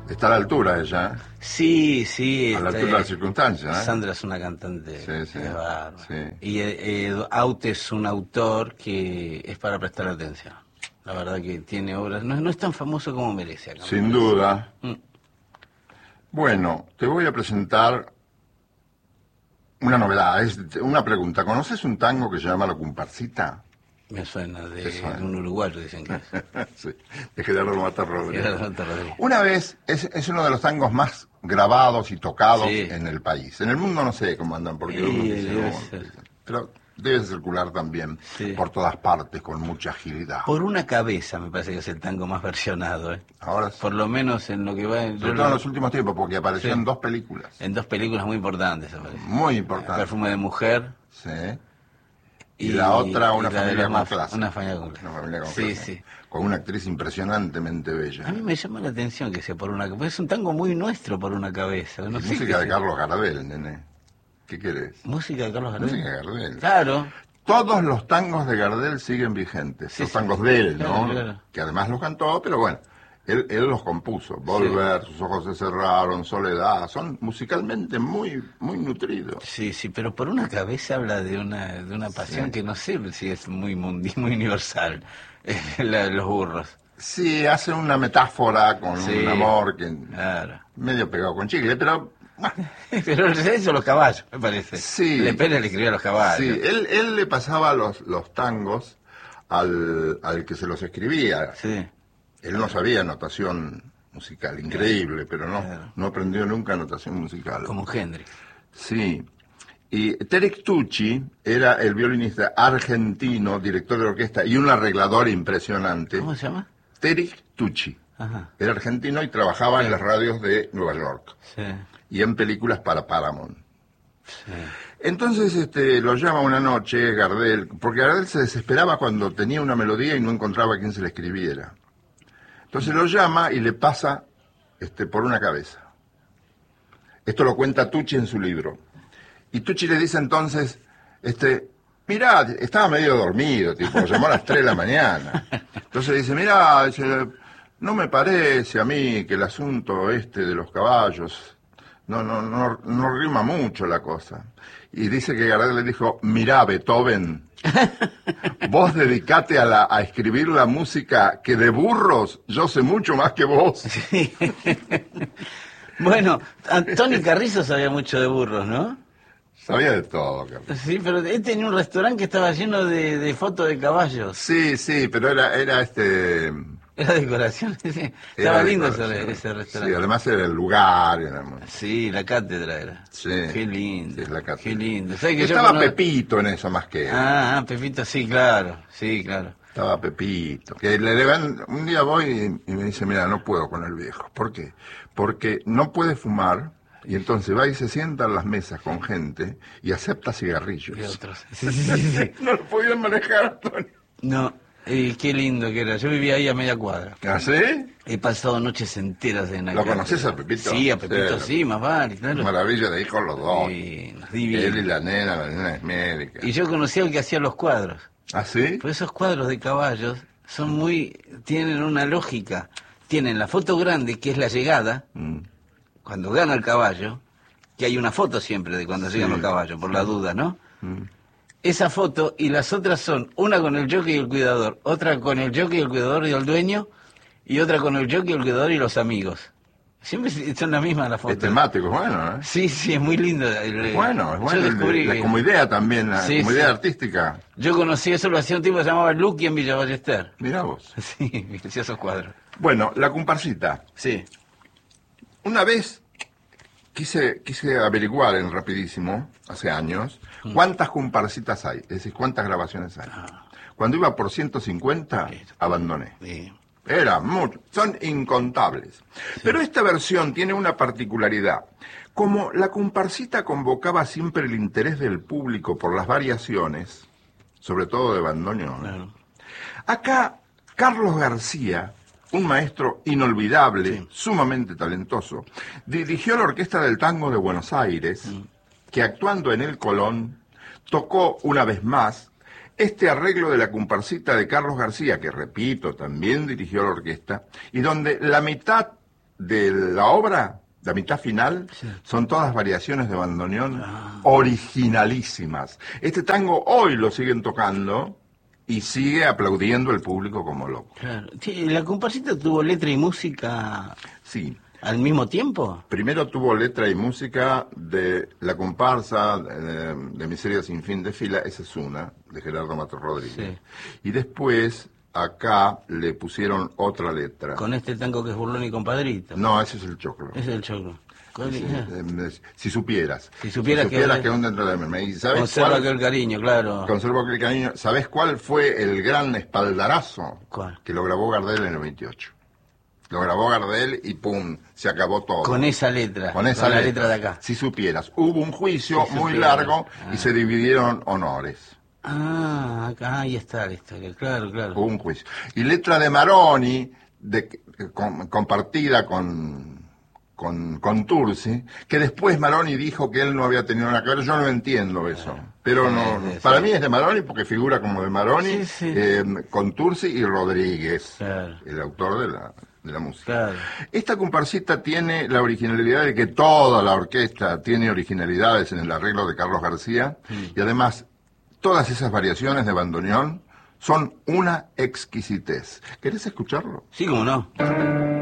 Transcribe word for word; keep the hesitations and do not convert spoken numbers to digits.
Está a la altura ella, ¿eh? Sí, sí. A la este, altura de las circunstancias, ¿eh? Sandra es una cantante Sí, sí, de bárbara. sí. Y eh, eh, Aute es un autor que es para prestar atención. La verdad que tiene obras, no, no es tan famoso como merece acá. Sin duda. Mm. Bueno, te voy a presentar una novedad, es una pregunta. ¿Conoces un tango que se llama La Comparsita? Me suena de, ¿Te suena? de un uruguayo, dicen que es. Sí, de Gerardo Mata Rodríguez. Gerardo Mata Rodríguez. Una vez, es, es uno de los tangos más grabados y tocados Sí. en el país. En el mundo no sé cómo andan, porque Sí, otros dicen, debe "Oh", ser. pero debe circular también Sí. por todas partes con mucha agilidad. Por una cabeza me parece que es el tango más versionado, ¿eh? Ahora sí. Por lo menos en lo que va en, Sobre todo en los últimos tiempos, porque apareció Sí. en dos películas. en dos películas muy importantes, aparece. Muy importantes. Perfume de mujer. Sí. Y, la otra, Una y la de familia los con maf- clase. Una familia con clase. Una familia con Sí, clase. sí. Con una actriz impresionantemente bella. A mí me llama la atención que sea por una cabeza. Es un tango muy nuestro por una cabeza. No Y sé música qué de sea. Carlos Gardel, nene. ¿Qué querés? Música de Carlos Gardel. Música de Gardel. Claro. Todos los tangos de Gardel siguen vigentes. Sí, los sí. tangos de él, ¿no? Claro, claro. Que además los cantó, pero bueno, él, él los compuso. Volver, Sus ojos se cerraron, Soledad. Son musicalmente muy, muy nutridos. Sí, sí, pero por una cabeza habla de una de una pasión Sí. que no sé si es muy mundi, muy universal. La de los burros. Sí, hace una metáfora con Sí. un amor que Claro. medio pegado con chicle, pero bueno, Pero eso los caballos, me parece. Sí. Le Pérez le escribió a los caballos. sí, él, él le pasaba los, los tangos al, al que se los escribía. Sí. Él no sabía notación musical, increíble, pero no, Claro. no aprendió nunca notación musical. Como Hendrix. Sí. Y Terek Tucci era el violinista argentino, director de orquesta y un arreglador impresionante. ¿Cómo se llama? Terek Tucci. Ajá. Era argentino y trabajaba en las radios de Nueva York Sí. y en películas para Paramount. Sí. Entonces este, lo llama una noche Gardel, porque Gardel se desesperaba cuando tenía una melodía y no encontraba a quien se la escribiera. Entonces lo llama y le pasa este, por una cabeza. Esto lo cuenta Tucci en su libro. Y Tucci le dice entonces, este, mirá, estaba medio dormido, tipo, lo llamó a las tres de la mañana. Entonces le dice, mirá, dice, no me parece a mí que el asunto este de los caballos, no, no, no, no rima mucho la cosa. Y dice que Gardel le dijo, mirá, Beethoven, vos dedicate a, la, a escribir la música que de burros yo sé mucho más que vos. Sí. Bueno, Tony Carrizo sabía mucho de burros, ¿no? Sabía de todo, Carlos. Sí, pero él tenía un restaurante que estaba lleno de, de fotos de caballos. Sí, sí, pero era, era este... Era decoración. Sí. era Estaba lindo decoración. ese, ese Sí, restaurante. además era el lugar. Era muy- Sí, la cátedra era. Sí. Qué lindo. Sí, la cátedra. Qué lindo. ¿Sabes que yo Estaba cono- Pepito en eso más que él. Ah, ah, Pepito, sí, claro. Sí, claro. Estaba Pepito. Que le deben... Un día voy y, y me dice, mira, no puedo con el viejo. ¿Por qué? Porque no puede fumar y entonces va y se sienta en las mesas con gente y acepta cigarrillos. Y otros. Sí, sí, sí, sí. No lo podían manejar, Antonio. No, eh, qué lindo que era. Yo vivía ahí a media cuadra. ¿Ah, sí? He pasado noches enteras en la ¿Lo cátedra. conoces a Pepito? Sí, a Pepito Sí. sí, más vale, claro. Maravilla de hijos los dos. Sí, divino. Él y la nena, la nena es médica. Y yo conocí al que hacía los cuadros. ¿Ah, sí? Pues esos cuadros de caballos son muy, tienen una lógica. Tienen la foto grande, que es la llegada, Mm. cuando gana el caballo, que hay una foto siempre de cuando Sí, llegan los caballos, por la duda, ¿no? Mm. Esa foto y las otras son, una con el jockey y el cuidador, otra con el jockey, el cuidador y el dueño, y otra con el jockey, el cuidador y los amigos. Siempre son las mismas las Es fotos. temático, es bueno, ¿eh? Sí, sí, es muy lindo. Es bueno, es Yo bueno. descubrí La- que- como idea también, la, Sí, como sí. idea artística. Yo conocí eso, lo hacía un tipo que se llamaba Lucky en Villa Ballester. Mirá vos. Sí, hacía esos cuadros. Bueno, la comparsita. Sí. Una vez quise, quise averiguar en Rapidísimo, hace años, cuántas comparsitas hay, es decir, cuántas grabaciones hay. Cuando iba por ciento cincuenta, abandoné. Sí. Era mucho, son incontables. Pero esta versión tiene una particularidad. Como la comparsita convocaba siempre el interés del público por las variaciones, sobre todo de bandoneón, Claro. acá Carlos García, un maestro inolvidable, Sí. sumamente talentoso, dirigió la Orquesta del Tango de Buenos Aires, que actuando en el Colón, tocó una vez más este arreglo de la comparsita de Carlos García, que repito, también dirigió la orquesta, y donde la mitad de la obra, la mitad final, Sí. son todas variaciones de bandoneón Ah. originalísimas. Este tango hoy lo siguen tocando y sigue aplaudiendo el público como loco. Claro. Sí, ¿la comparsita tuvo letra y música Sí. al mismo tiempo? Primero tuvo letra y música de La comparsa, de, de Miseria sin fin de fila, esa es una, de Gerardo Matos Rodríguez. Sí. Y después, acá, le pusieron otra letra. Con este tango que es Burlón y Compadrito. No, ese es el choclo. Ese es el choclo. Con- Sí, ah. eh, si supieras. Si supieras que- que un dentro de mí. ¿Y sabes Conserva cuál? aquel cariño, claro. Conservo aquel cariño. ¿Sabés cuál fue el gran espaldarazo? ¿Cuál? Que lo grabó Gardel en el veintiocho. Lo grabó Gardel y pum, se acabó todo. Con esa letra. Con esa la letra. letra de acá. Si supieras. Hubo un juicio Si muy supieras. largo Ah. y se dividieron honores. Ah, acá, ahí está la historia. Claro, claro. Hubo un juicio. Y letra de Maroni, de, con- compartida con, con, con Tursi, que después Maroni dijo que él no había tenido nada que ver. Yo no entiendo eso. Pero Sí, no, sí, para sí. mí es de Maroni porque figura como de Maroni, Sí, sí. eh, con Tursi y Rodríguez, Claro. el autor de la, de la música. Claro. Esta comparsita tiene la originalidad de que toda la orquesta tiene originalidades en el arreglo de Carlos García y además todas esas variaciones de bandoneón son una exquisitez. ¿Querés escucharlo? Sí, como no.